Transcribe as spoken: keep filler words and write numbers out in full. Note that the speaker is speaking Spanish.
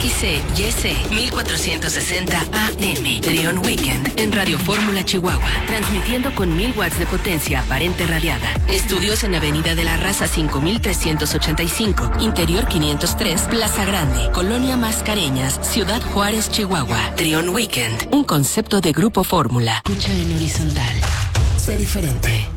X C Y S mil cuatrocientos sesenta A M. Trion Weekend en Radio Fórmula Chihuahua. Transmitiendo con mil watts de potencia aparente radiada. Estudios en Avenida de la Raza cinco mil trescientos ochenta y cinco. Interior quinientos tres, Plaza Grande, Colonia Mascareñas, Ciudad Juárez, Chihuahua. Trion Weekend. Un concepto de Grupo Fórmula. Escucha en horizontal. Sé diferente.